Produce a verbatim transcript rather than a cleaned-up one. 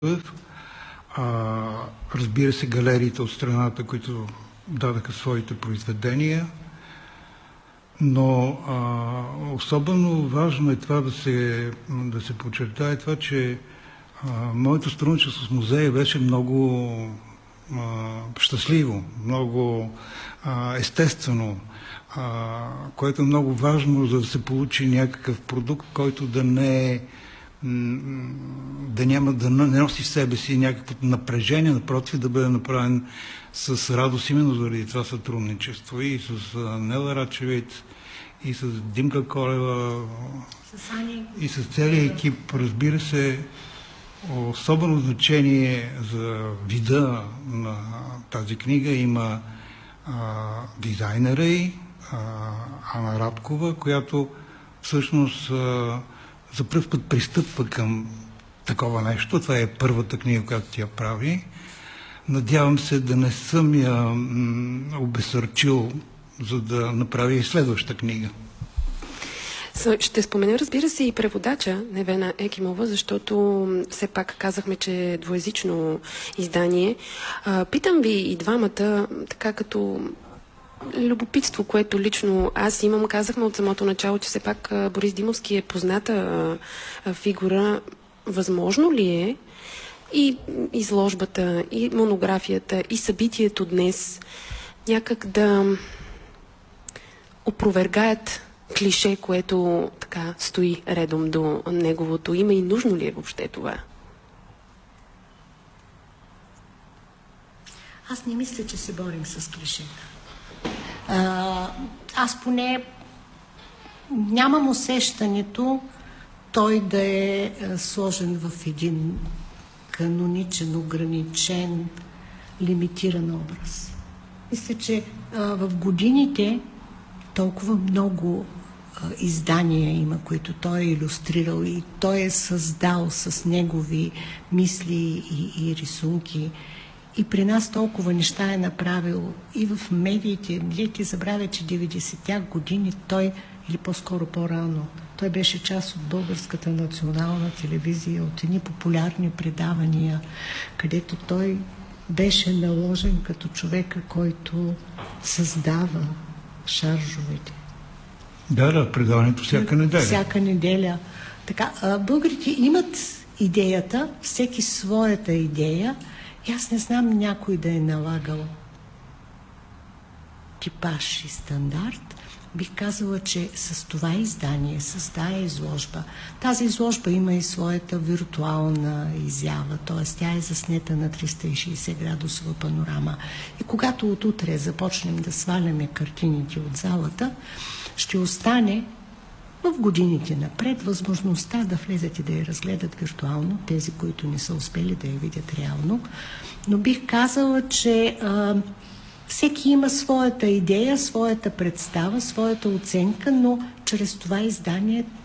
А, разбира се, галериите от страната, които дадаха своите произведения, но а, особено важно е това да се, да се подчертае това, че а, моето сътрудничество с музея беше много а, щастливо, много а, естествено, а, което е много важно, за да се получи някакъв продукт, който да не е да няма да не носи в себе си някакво напрежение, напротив, да бъде направен с радост именно заради това сътрудничество и с Нела Рачевец, и с Димка Колева, с Ани, и с целият екип. Разбира се, особено значение за вида на тази книга има а, дизайнера й, а, Ана Радкова, която всъщност а, за пръв път пристъпва към такова нещо. Това е първата книга, която тя прави. Надявам се да не съм я м, обесърчил, за да направи и следваща книга. Ще споменем, разбира се, и преводача Невена Екимова, защото все пак казахме, че е двуезично издание. Питам ви и двамата, така като любопитство, което лично аз имам. Казахме от самото начало, че все пак Борис Димовски е позната фигура. Възможно ли е и изложбата, и монографията, и събитието днес някак да опровергаят клише, което така стои редом до неговото име, и нужно ли е въобще това? Аз не мисля, че се борим с клишета. А, аз поне нямам усещането той да е сложен в един каноничен, ограничен, лимитиран образ. Мисля, че а, в годините толкова много а, издания има, които той е илюстрирал и той е създал с негови мисли и, и рисунки. И при нас толкова неща е направил и в медиите. Вие забравя, че деветдесетте години той, или по-скоро по-рано, той беше част от Българската национална телевизия, от едни популярни предавания, където той беше наложен като човека, който създава шаржовете. Да, да, предаването всяка неделя. Всяка неделя. Така, българите имат идеята, всеки своята идея, и аз не знам някой да е налагал типаж и стандарт. Бих казала, че с това издание, с тая изложба, тази изложба има и своята виртуална изява, т.е. тя е заснета на триста и шейсет градусова панорама. И когато от утре започнем да сваляме картините от залата, ще остане в годините напред възможността да влезат и да я разгледат виртуално, тези, които не са успели да я видят реално. Но бих казала, че а, всеки има своята идея, своята представа, своята оценка, но чрез това издание